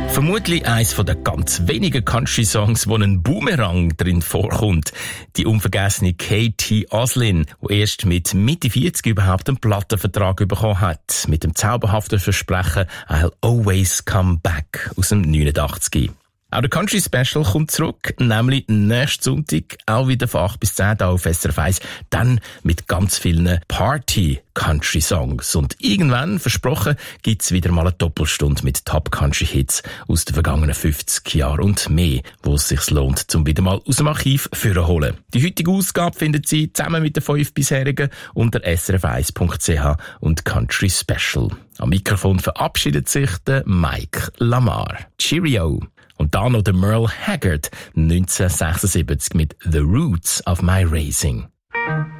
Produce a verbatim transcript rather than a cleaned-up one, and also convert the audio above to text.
Vermutlich eines der ganz wenigen Country-Songs, wo ein Boomerang drin vorkommt. Die unvergessene Katie Oslin, die erst mit Mitte vierzig überhaupt einen Plattenvertrag bekommen hat. Mit dem zauberhaften Versprechen «I'll always come back» aus dem neunundachtzig. Auch der Country Special kommt zurück, nämlich nächsten Sonntag, auch wieder von acht bis zehn auf S R F eins, dann mit ganz vielen Party-Country-Songs. Und irgendwann, versprochen, gibt's wieder mal eine Doppelstunde mit Top-Country-Hits aus den vergangenen fünfzig Jahren und mehr, wo es sich lohnt, zum wieder mal aus dem Archiv vorzuholen. Die heutige Ausgabe findet Sie zusammen mit den fünf bisherigen unter s r f eins punkt c h und Country Special. Am Mikrofon verabschiedet sich der Mike Lamar. Cheerio! Und dann noch der Merle Haggard neunzehnhundertsechsundsiebzig mit «The Roots of My Raising».